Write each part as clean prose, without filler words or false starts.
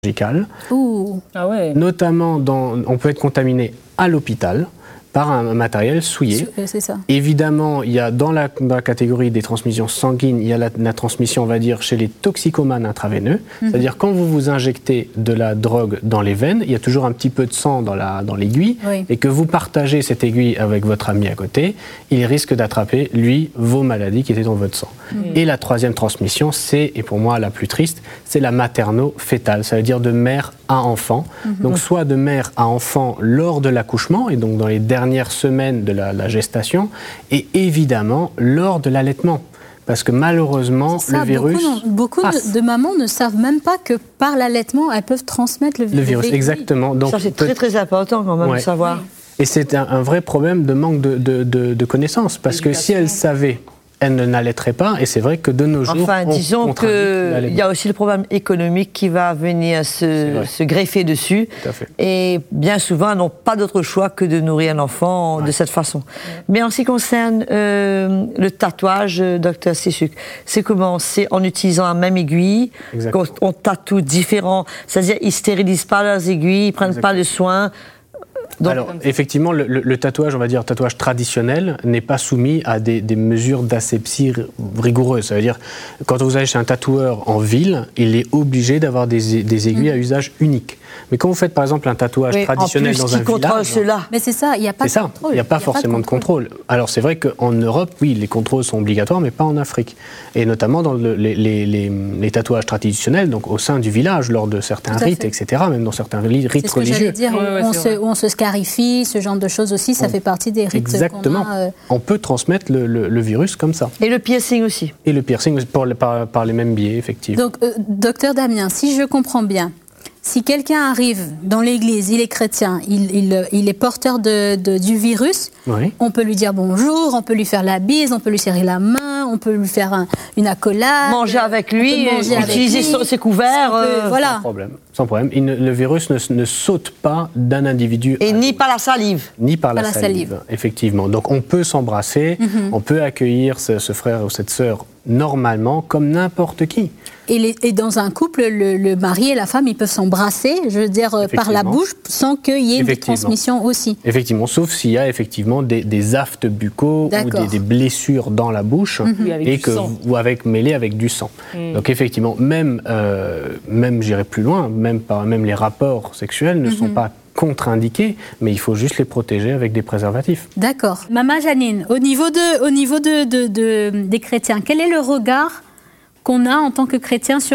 chirurgicales. Ah ouais. Notamment, on peut être contaminé à l'hôpital par un matériel souillé. C'est ça. Évidemment, il y a dans la catégorie des transmissions sanguines, il y a la transmission, on va dire, chez les toxicomanes intraveineux. C'est-à-dire quand vous vous injectez de la drogue dans les veines, il y a toujours un petit peu de sang dans l'aiguille, et que vous partagez cette aiguille avec votre ami à côté, il risque d'attraper, lui, vos maladies qui étaient dans votre sang. Et la troisième transmission, c'est, et pour moi la plus triste, c'est la materno-fétale, ça veut dire de mère à enfant. Donc soit de mère à enfant lors de l'accouchement, et donc dans les dernières semaines de la gestation, et évidemment lors de l'allaitement. Parce que malheureusement, le virus... Beaucoup de mamans ne savent même pas que par l'allaitement, elles peuvent transmettre le virus. Le virus, exactement. Donc, ça, c'est très très important quand même de savoir. Oui. Et c'est un vrai problème de manque de connaissances. Parce que si elles savaient, elles n'allaiteraient pas. Et c'est vrai que de nos jours, enfin, disons qu'il y a aussi le problème économique qui va venir se greffer dessus. Tout à fait. Et bien souvent, elles n'ont pas d'autre choix que de nourrir un enfant de cette façon. Mais en ce qui concerne le tatouage, Dr Sessuk, c'est comment? C'est en utilisant la même aiguille, qu'on tatoue différent. C'est-à-dire, ils ne stérilisent pas leurs aiguilles, ils ne prennent pas de soins. Donc, alors, effectivement, le tatouage, on va dire tatouage traditionnel, n'est pas soumis à des mesures d'asepsie rigoureuses. Ça veut dire, quand vous allez chez un tatoueur en ville, il est obligé d'avoir des aiguilles à usage unique. Mais quand vous faites, par exemple, un tatouage traditionnel dans un village... Cela. Mais c'est ça, il n'y a pas de contrôle. Il n'y a pas forcément de contrôle. Alors, c'est vrai qu'en Europe, oui, les contrôles sont obligatoires, mais pas en Afrique. Et notamment dans les tatouages traditionnels, donc au sein du village, lors de certains rites, etc., même dans certains rites religieux. C'est ce que j'allais dire, on se scarifie, ce genre de choses aussi, ça fait partie des rites. Exactement. On peut transmettre le virus comme ça. Et le piercing aussi. Et le piercing par les mêmes biais, effectivement. Donc, docteur Damien, si je comprends bien, si quelqu'un arrive dans l'église, il est chrétien, il est porteur du virus, on peut lui dire bonjour, on peut lui faire la bise, on peut lui serrer la main, on peut lui faire une accolade. Manger avec lui, utiliser ses couverts. Voilà. Sans problème. Le virus ne saute pas d'un individu à ni par la salive. Ni par la salive, effectivement. Donc on peut s'embrasser, on peut accueillir ce frère ou cette sœur normalement, comme n'importe qui. Et dans un couple, le mari et la femme, ils peuvent s'embrasser, je veux dire, par la bouche, sans qu'il y ait une transmission aussi. Effectivement, sauf s'il y a effectivement des aftes buccaux ou des blessures dans la bouche, mêlées avec du sang. Donc effectivement, même j'irai plus loin, même les rapports sexuels ne sont pas contre-indiqués, mais il faut juste les protéger avec des préservatifs. D'accord. Maman Janine, au niveau des chrétiens, quel est le regard qu'on a en tant que chrétien sur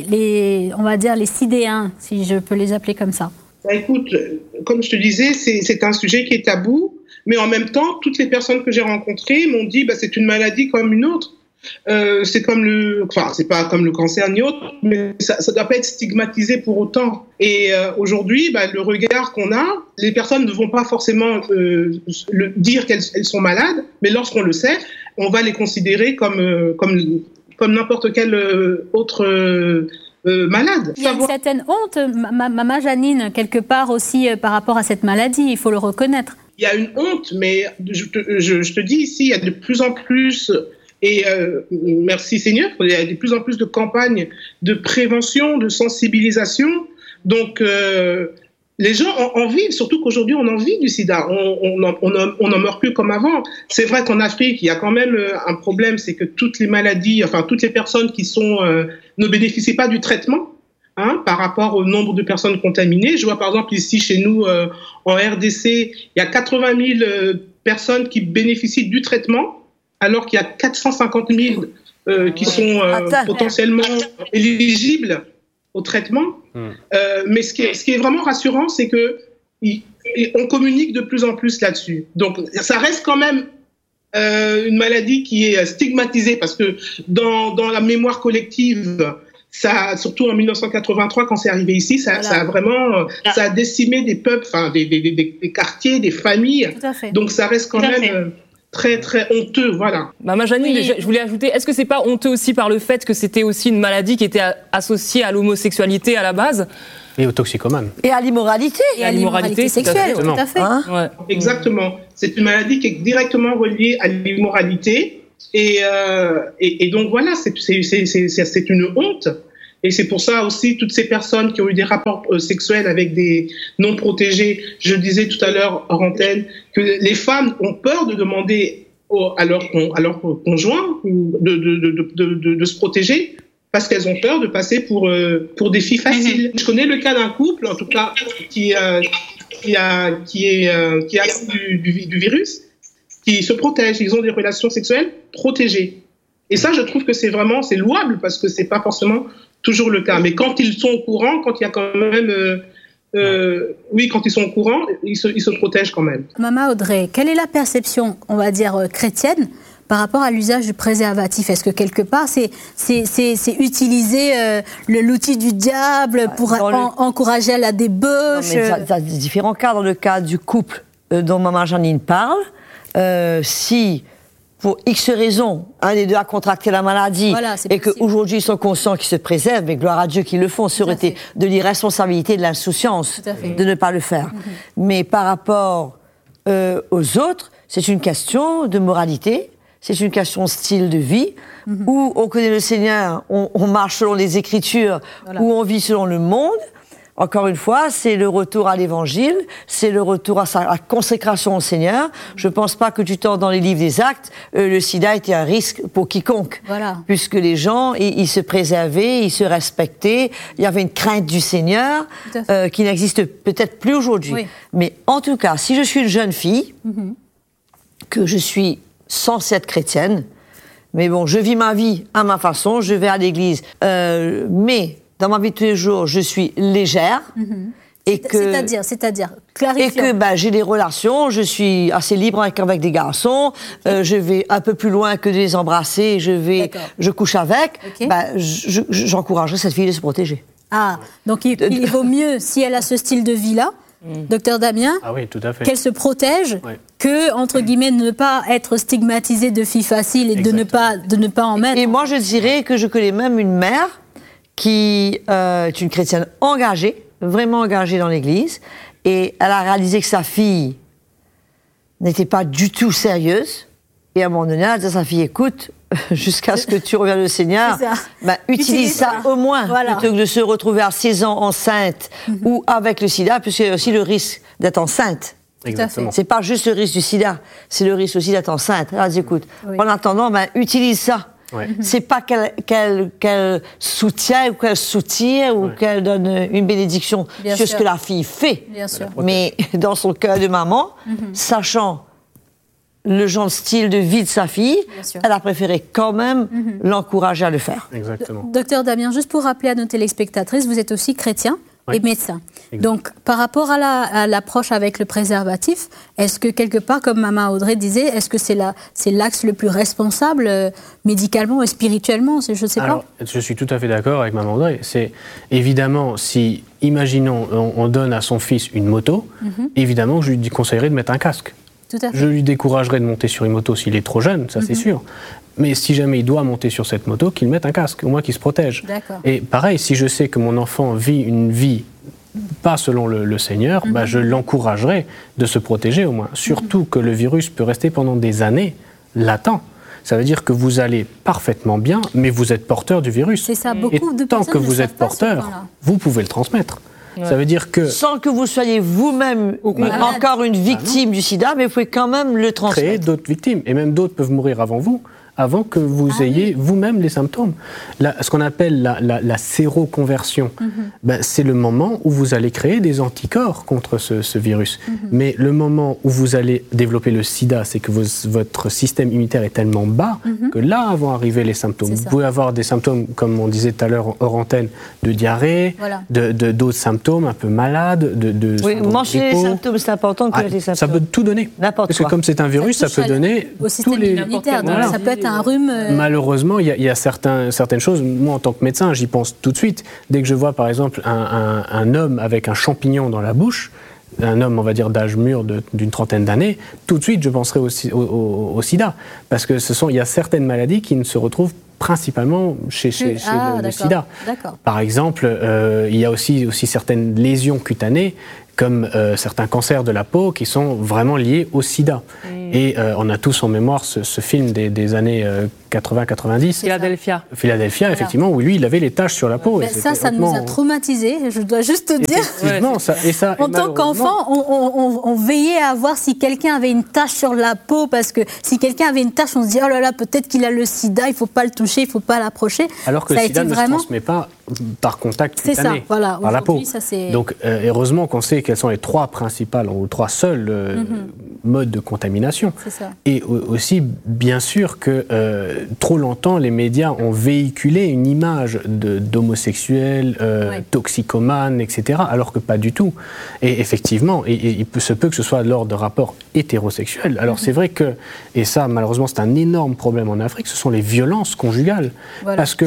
on va dire les sidéens, si je peux les appeler comme ça? Écoute, comme je te disais, c'est un sujet qui est tabou, mais en même temps, toutes les personnes que j'ai rencontrées m'ont dit c'est une maladie comme une autre. C'est pas comme le cancer ni autre, mais ça ne doit pas être stigmatisé pour autant. Et aujourd'hui, le regard qu'on a, les personnes ne vont pas forcément dire qu'elles sont malades, mais lorsqu'on le sait, on va les considérer comme n'importe quel autre malade. Il y a une certaine honte, Maman Janine, quelque part aussi par rapport à cette maladie, il faut le reconnaître. Il y a une honte, mais je te dis ici, il y a de plus en plus... Et merci Seigneur, il y a de plus en plus de campagnes de prévention, de sensibilisation. Donc, les gens en vivent, surtout qu'aujourd'hui, on en vit du sida. On n'en meurt plus comme avant. C'est vrai qu'en Afrique, il y a quand même un problème, c'est que toutes les maladies, toutes les personnes qui ne bénéficient pas du traitement, par rapport au nombre de personnes contaminées. Je vois par exemple ici, chez nous, en RDC, il y a 80 000 personnes qui bénéficient du traitement, alors qu'il y a 450 000 qui sont potentiellement éligibles au traitement. Mais ce qui est vraiment rassurant, c'est qu'on communique de plus en plus là-dessus. Donc, ça reste quand même une maladie qui est stigmatisée, parce que dans la mémoire collective, ça, surtout en 1983, quand c'est arrivé ici, ça a vraiment ça a décimé des peuples, des quartiers, des familles. Donc, ça reste quand même... très, très honteux, voilà. Maman Janine, je voulais ajouter, est-ce que c'est pas honteux aussi par le fait que c'était aussi une maladie qui était associée à l'homosexualité à la base? Et aux toxicomanes. Et à l'immoralité. Et à l'immoralité sexuelle, tout à fait. Exactement. C'est une maladie qui est directement reliée à l'immoralité. Et donc voilà, c'est une honte. Et c'est pour ça aussi, toutes ces personnes qui ont eu des rapports sexuels avec des non protégés, je disais tout à l'heure hors antenne, que les femmes ont peur de demander à leur conjoint de se protéger parce qu'elles ont peur de passer pour des filles faciles. Je connais le cas d'un couple, en tout cas, qui a du virus, qui se protègent. Ils ont des relations sexuelles protégées. Et ça, je trouve que c'est louable parce que c'est pas forcément toujours le cas. Mais quand ils sont au courant, quand il y a quand même, quand ils sont au courant, ils se protègent quand même. Maman Audrey, quelle est la perception, on va dire, chrétienne par rapport à l'usage du préservatif? Est-ce que quelque part, c'est utiliser l'outil du diable pour encourager la débauche? Il y a différents cas. Dans le cas du couple dont maman Janine parle, si pour X raisons, un des deux a contracté la maladie et qu'aujourd'hui ils sont conscients qu'ils se préservent, mais gloire à Dieu qu'ils le font, ça aurait été de l'irresponsabilité et de l'insouciance de ne pas le faire. Mais par rapport aux autres, c'est une question de moralité, c'est une question de style de vie, où on connaît le Seigneur, on marche selon les Écritures, où on vit selon le monde. Encore une fois, c'est le retour à l'Évangile, c'est le retour à la consécration au Seigneur. Je ne pense pas que du temps dans les livres des Actes, le sida était un risque pour quiconque. Puisque les gens, ils se préservaient, ils se respectaient, il y avait une crainte du Seigneur qui n'existe peut-être plus aujourd'hui. Oui. Mais en tout cas, si je suis une jeune fille, que je suis censée être chrétienne, mais bon, je vis ma vie à ma façon, je vais à l'église, mais dans ma vie de tous les jours, je suis légère. Et que, c'est-à-dire, clarifions. Et que j'ai des relations, je suis assez libre avec des garçons, je vais un peu plus loin que de les embrasser, je couche avec, j'encouragerais cette fille de se protéger. Ah, donc il vaut mieux, si elle a ce style de vie-là, Docteur Damien, tout à fait, qu'elle se protège, que, entre guillemets, ne pas être stigmatisée de fille facile et de ne pas en mettre. Et moi, je dirais que je connais même une mère qui est une chrétienne engagée, vraiment engagée dans l'Église, et elle a réalisé que sa fille n'était pas du tout sérieuse, et à un moment donné, elle a dit à sa fille, écoute, jusqu'à ce que tu reviennes au Seigneur, utilise ça au moins, plutôt que de se retrouver à 16 ans enceinte ou avec le sida, puisqu'il y a aussi le risque d'être enceinte. Exactement. C'est pas juste le risque du sida, c'est le risque aussi d'être enceinte. Elle a dit, écoute, en attendant, utilise ça. C'est pas qu'elle soutient ou qu'elle soutire ou qu'elle donne une bénédiction sur ce que la fille fait. Mais dans son cœur de maman, sachant le genre de style de vie de sa fille, elle a préféré quand même l'encourager à le faire. Exactement. Docteur Damien, juste pour rappeler à nos téléspectatrices, vous êtes aussi chrétien et médecin. Donc, par rapport à l'approche avec le préservatif, est-ce que quelque part, comme Maman Audrey disait, est-ce que c'est l'axe le plus responsable médicalement et spirituellement? Je ne sais pas. Je suis tout à fait d'accord avec Maman Audrey. C'est évidemment, si, imaginons, on donne à son fils une moto, évidemment, je lui conseillerais de mettre un casque. Tout à fait. Je lui découragerais de monter sur une moto s'il est trop jeune, ça c'est sûr. Mais si jamais il doit monter sur cette moto, qu'il mette un casque, au moins qu'il se protège. Et pareil, si je sais que mon enfant vit une vie pas selon le Seigneur, je l'encouragerai de se protéger au moins. Surtout que le virus peut rester pendant des années latent. Ça veut dire que vous allez parfaitement bien, mais vous êtes porteur du virus. C'est ça, beaucoup de tant que vous êtes porteur, vous pouvez le transmettre. Ça veut dire que... Sans que vous soyez vous-même encore une victime du sida, mais vous pouvez quand même le transmettre. Créer d'autres victimes. Et même d'autres peuvent mourir avant vous, avant que vous ayez vous-même les symptômes. Ce qu'on appelle la séroconversion, c'est le moment où vous allez créer des anticorps contre ce virus. Mais le moment où vous allez développer le sida, c'est que votre système immunitaire est tellement bas que là vont arriver les symptômes. Vous pouvez avoir des symptômes, comme on disait tout à l'heure hors antenne, de diarrhée, d'autres symptômes un peu malades, mentionner les symptômes, c'est important que les symptômes. Ça peut tout donner. N'importe Parce que comme c'est un virus, ça peut donner tous les... Ça peut être un rhume. Malheureusement, il y a certaines choses. Moi, en tant que médecin, j'y pense tout de suite. Dès que je vois, par exemple, un homme avec un champignon dans la bouche, un homme, on va dire, d'âge mûr d'une trentaine d'années, tout de suite, je penserai au sida. Parce que il y a certaines maladies qui ne se retrouvent principalement chez le sida. Par exemple, il y a aussi certaines lésions cutanées, comme certains cancers de la peau qui sont vraiment liés au sida. Et on a tous en mémoire ce film des années 80-90. Philadelphia, effectivement, où lui, il avait les taches sur la peau. Ça nous a traumatisés, je dois juste te dire. Effectivement, en tant qu'enfant, on veillait à voir si quelqu'un avait une tache sur la peau, parce que si quelqu'un avait une tache, on se dit, oh là là, peut-être qu'il a le sida, il ne faut pas le toucher, il ne faut pas l'approcher. Alors que le sida ne se transmet pas par contact cutané, ça, voilà. par la peau. Ça, donc, heureusement qu'on sait quels sont les trois principales, ou trois seuls modes de contamination. Et aussi, bien sûr, que trop longtemps, les médias ont véhiculé une image d'homosexuels, toxicomanes, etc., alors que pas du tout. Et effectivement, il se peut que ce soit lors de rapports hétérosexuels. Alors c'est vrai que, et ça malheureusement c'est un énorme problème en Afrique, ce sont les violences conjugales. Voilà. Parce que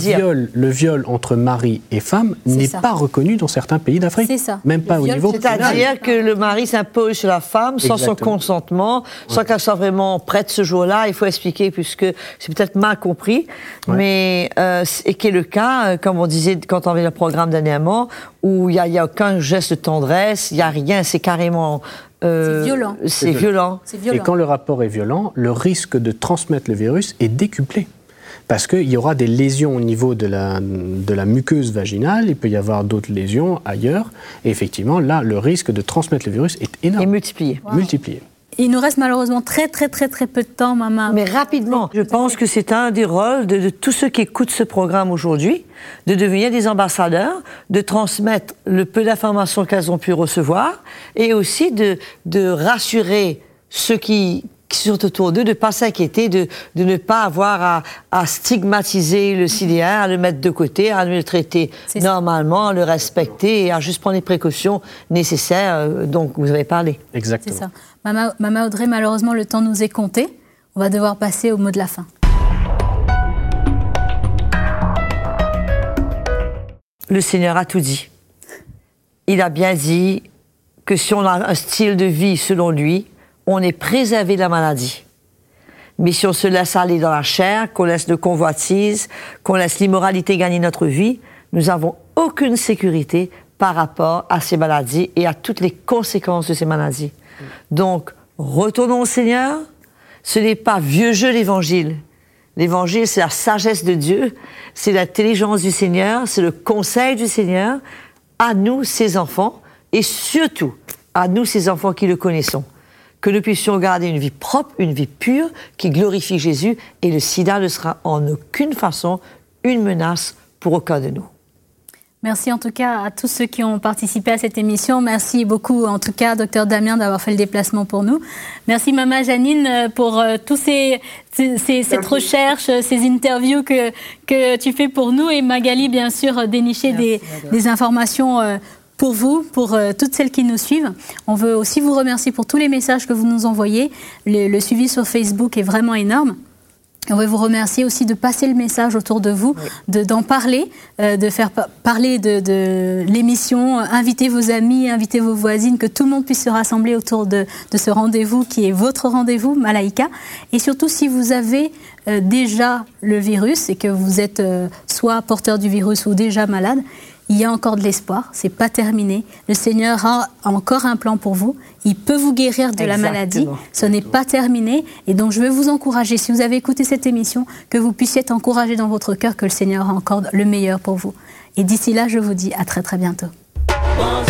le viol entre mari et femme n'est pas reconnu dans certains pays d'Afrique. Même pas au niveau pénal. C'est-à-dire que le mari s'impose sur la femme sans son consentement, sans qu'elle soit vraiment prête ce jour-là. Il faut expliquer, puisque c'est peut-être mal compris, mais et qui est le cas, comme on disait quand on avait le programme dernièrement, où il n'y a aucun geste de tendresse, il n'y a rien, c'est carrément... c'est violent. C'est violent. Et quand le rapport est violent, le risque de transmettre le virus est décuplé. Parce qu'il y aura des lésions au niveau de la muqueuse vaginale, il peut y avoir d'autres lésions ailleurs, et effectivement, là, le risque de transmettre le virus est énorme. Et multiplié. Multiplié. Il nous reste malheureusement très peu de temps, maman. Mais rapidement, je pense que c'est un des rôles de tous ceux qui écoutent ce programme aujourd'hui, de devenir des ambassadeurs, de transmettre le peu d'informations qu'elles ont pu recevoir, et aussi de rassurer ceux qui sont autour d'eux, de ne pas s'inquiéter, de ne pas avoir à stigmatiser le SIDA, à le mettre de côté, à le traiter normalement, à le respecter et à juste prendre les précautions nécessaires dont vous avez parlé. Exactement. C'est ça. Maman Audrey, malheureusement, le temps nous est compté. On va devoir passer au mot de la fin. Le Seigneur a tout dit. Il a bien dit que si on a un style de vie selon lui, on est préservé de la maladie. Mais si on se laisse aller dans la chair, qu'on laisse de convoitise, qu'on laisse l'immoralité gagner notre vie, nous n'avons aucune sécurité par rapport à ces maladies et à toutes les conséquences de ces maladies. Donc, retournons au Seigneur. Ce n'est pas vieux jeu l'Évangile. L'Évangile, c'est la sagesse de Dieu, c'est l'intelligence du Seigneur, c'est le conseil du Seigneur à nous, ses enfants, et surtout à nous, ses enfants qui le connaissons. Que nous puissions garder une vie propre, une vie pure, qui glorifie Jésus, et le sida ne sera en aucune façon une menace pour aucun de nous. Merci en tout cas à tous ceux qui ont participé à cette émission. Merci beaucoup en tout cas, Dr Damien, d'avoir fait le déplacement pour nous. Merci Maman Janine pour tous cette recherche, ces interviews que tu fais pour nous. Et Magali, bien sûr, dénicher des informations pour vous, pour toutes celles qui nous suivent. On veut aussi vous remercier pour tous les messages que vous nous envoyez. Le suivi sur Facebook est vraiment énorme. On veut vous remercier aussi de passer le message autour de vous, d'en parler, de faire parler de l'émission, inviter vos amis, inviter vos voisines, que tout le monde puisse se rassembler autour de ce rendez-vous qui est votre rendez-vous, Malaika. Et surtout, si vous avez déjà le virus et que vous êtes soit porteur du virus ou déjà malade, il y a encore de l'espoir, c'est pas terminé. Le Seigneur a encore un plan pour vous. Il peut vous guérir de la maladie. Ce n'est pas terminé. Et donc, je veux vous encourager, si vous avez écouté cette émission, que vous puissiez être encouragé dans votre cœur que le Seigneur a encore le meilleur pour vous. Et d'ici là, je vous dis à très très bientôt.